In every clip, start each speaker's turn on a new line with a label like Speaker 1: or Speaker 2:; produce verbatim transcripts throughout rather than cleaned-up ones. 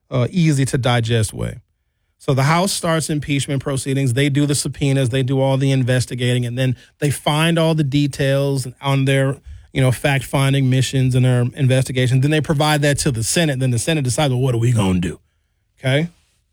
Speaker 1: uh, easy to digest way. So the House starts impeachment proceedings. They do the subpoenas. They do all the investigating, and then they find all the details on their, you know, fact-finding missions and their investigations. Then they provide that to the Senate. Then the Senate decides, well, what are we going to do? Okay?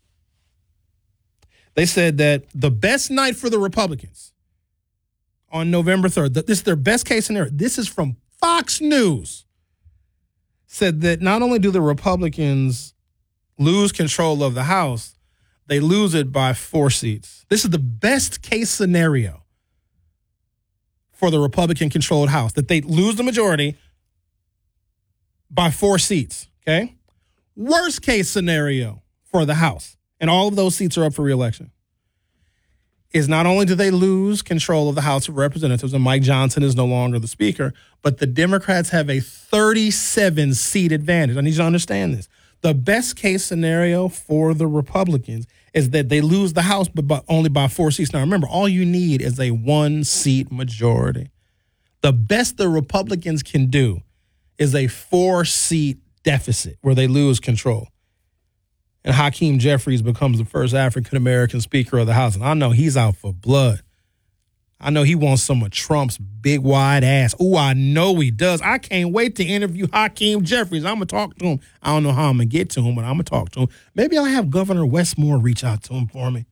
Speaker 1: They said that the best night for the Republicans on November third, this is their best case scenario. This is from Fox News. Said that not only do the Republicans lose control of the House, they lose it by four seats. This is the best case scenario for the Republican-controlled House, that they lose the majority by four seats, okay? Worst case scenario for the House, and all of those seats are up for re-election, is not only do they lose control of the House of Representatives and Mike Johnson is no longer the Speaker, but the Democrats have a thirty-seven seat advantage. I need you to understand this. The best case scenario for the Republicans is that they lose the House, but by, only by four seats. Now, remember, all you need is a one-seat majority. The best the Republicans can do is a four-seat deficit where they lose control. And Hakeem Jeffries becomes the first African-American Speaker of the House. And I know he's out for blood. I know he wants some of Trump's big, wide ass. Ooh, I know he does. I can't wait to interview Hakeem Jeffries. I'm going to talk to him. I don't know how I'm going to get to him, but I'm going to talk to him. Maybe I'll have Governor Westmore reach out to him for me.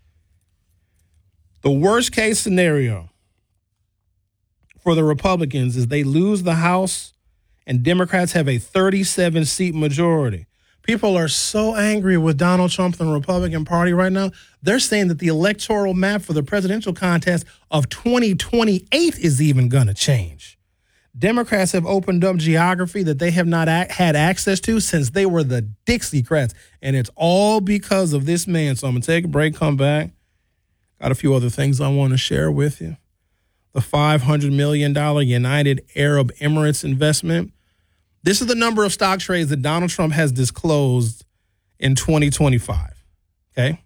Speaker 1: The worst case scenario for the Republicans is they lose the House and Democrats have a thirty-seven seat majority. People are so angry with Donald Trump and the Republican Party right now. They're saying that the electoral map for the presidential contest of twenty twenty-eight is even going to change. Democrats have opened up geography that they have not a- had access to since they were the Dixiecrats. And it's all because of this man. So I'm going to take a break, come back. Got a few other things I want to share with you. The five hundred million dollars United Arab Emirates investment. This is the number of stock trades that Donald Trump has disclosed in twenty twenty-five, okay?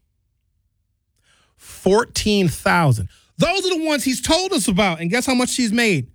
Speaker 1: fourteen thousand. Those are the ones he's told us about, and guess how much he's made?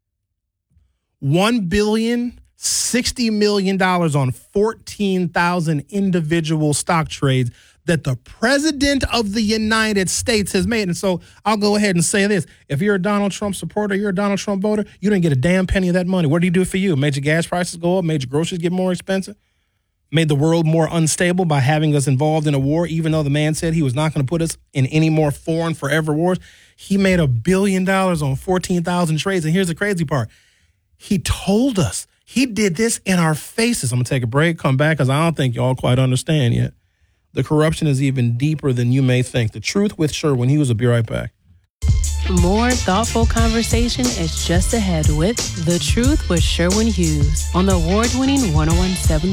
Speaker 1: one billion sixty million dollars on fourteen thousand individual stock trades that the President of the United States has made. And so I'll go ahead and say this. If you're a Donald Trump supporter, you're a Donald Trump voter, you didn't get a damn penny of that money. What did he do for you? Made your gas prices go up? Made your groceries get more expensive? Made the world more unstable by having us involved in a war, even though the man said he was not going to put us in any more foreign forever wars? He made a billion dollars on fourteen thousand trades. And here's the crazy part. He told us. He did this in our faces. I'm going to take a break, come back, because I don't think y'all quite understand yet. The corruption is even deeper than you may think. The Truth with Sherwin Hughes will be right back.
Speaker 2: More thoughtful conversation is just ahead with The Truth with Sherwin Hughes on the award-winning one oh one point seven